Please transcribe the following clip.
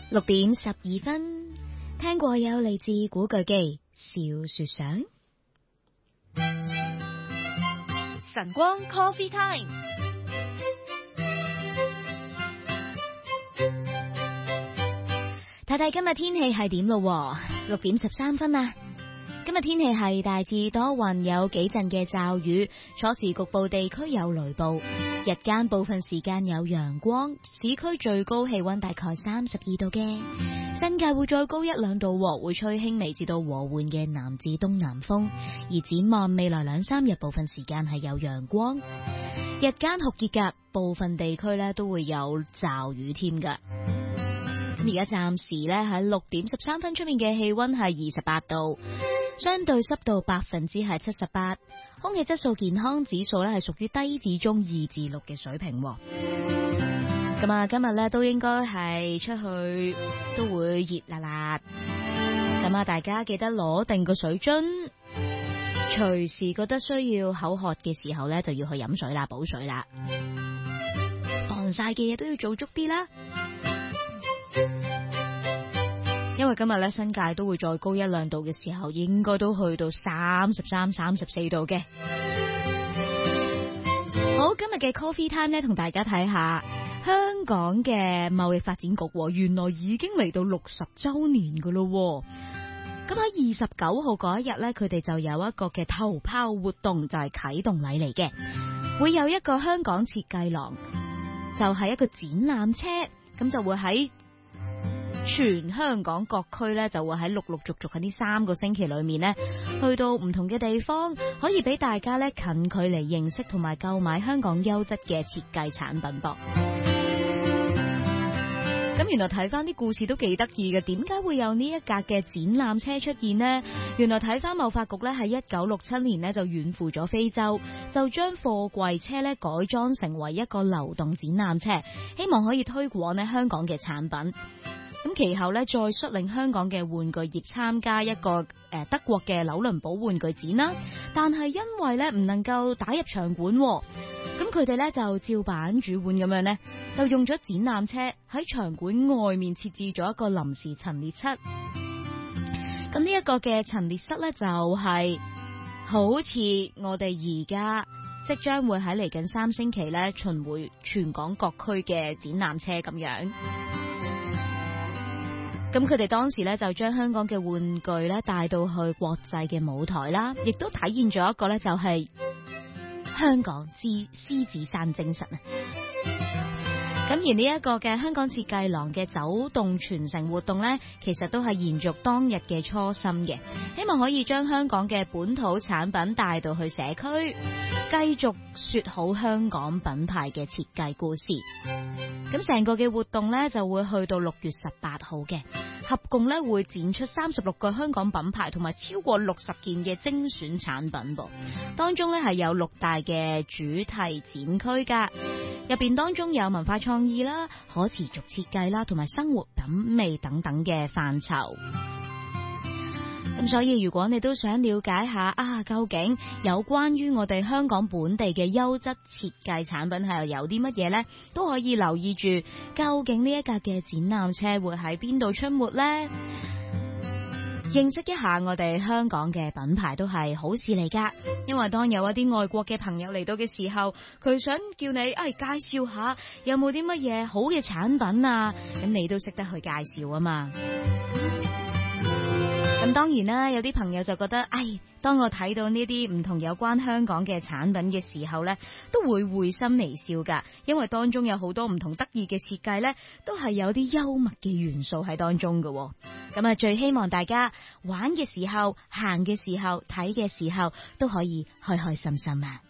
6:12，聽過有嚟自古巨基小說想晨光 Coffee Time， 睇睇今日天氣係點咯，6:13啊。今日天氣係大致多雲，有幾陣嘅驟雨，初時局部地區有雷暴，日間部分時間有陽光，市區最高氣溫大概32度嘅，新界會再高1-2度，會吹輕微至到和緩嘅南至東南風，而展望未來2-3日部分時間係有陽光，日間酷熱㗎，部分地區呢都會有驟雨添㗎。咁而家暫時呢喺6:13出面嘅氣溫係28度，相對濕度78%，空氣質素健康指數呢係屬於低至中2至6嘅水平。咁啊，今日呢都應該係出去都會熱辣辣，咁啊，大家記得攞定個水樽，隨時覺得需要口渴嘅時候呢，就要去飲水啦，補水啦，防曬嘅嘢都要做足啲啦。因為今日咧新界都會再高1-2度嘅時候，應該都去到33、34度嘅。好，今日嘅 Coffee Time 咧，同大家睇下香港嘅貿易發展局，原來已經嚟到60週年噶咯。咁喺29號嗰一日咧，佢哋就有一個嘅頭炮活動，就係啟動禮嚟嘅，會有一個香港設計廊，就係一個展覽車，咁就會喺全香港各區咧，就會喺陸陸續續喺呢3個星期裏面呢，去到唔同嘅地方，可以俾大家咧近距離認識同埋購買香港優質嘅設計產品噃。咁原來睇翻啲故事都幾得意嘅，點解會有呢一架嘅展覽車出現呢？原來睇翻貿發局咧喺1967年呢就遠赴咗非洲，就將貨櫃車咧改裝成為一個流動展覽車，希望可以推廣呢香港嘅產品。咁其後咧，再率領香港嘅玩具業參加一個德國嘅紐倫堡玩具展啦，但係因為咧唔能夠打入場館，咁佢哋咧就照版煮碗咁樣咧，就用咗展覽車喺場館外面設置咗一個臨時陳列室。咁呢一個嘅陳列室咧，就係好似我哋而家即將會喺嚟緊3星期咧巡迴全港各區嘅展覽車咁樣。咁佢哋當時咧就將香港嘅玩具咧帶到去國際嘅舞台啦，亦都體現咗一個咧就係香港之獅子山精神啊！咁而呢一個嘅香港設計廊嘅走動傳承活動咧，其實都係延續當日嘅初心嘅，希望可以將香港嘅本土產品帶到去社區，繼續說好香港品牌嘅設計故事。咁成個嘅活動咧就會去到6月18號嘅，合共咧會展出36個香港品牌同埋超過60件嘅精選產品噃。當中咧係有6大嘅主題展區噶，入邊當中有文化創意啦、可持續設計啦，同埋生活品味等等嘅範疇。咁所以如果你都想了解下究竟有關於我哋香港本地嘅優質設計產品係有啲乜嘢呢，都可以留意住究竟呢一架嘅展覽車會喺邊度出沒呢？認識一下我哋香港嘅品牌都係好事嚟噶，因為當有一啲外國嘅朋友嚟到嘅時候，佢想叫你介紹下有冇啲乜嘢好嘅產品啊，咁你都識得去介紹啊嘛。咁當然啦，有啲朋友就覺得，當我睇到呢啲唔同有關香港嘅產品嘅時候呢，都會心微笑噶，因為當中有好多唔同得意嘅設計呢，都係有啲幽默嘅元素喺當中噶。咁啊，最希望大家玩嘅時候、行嘅時候、睇嘅時候，都可以開開心心啊！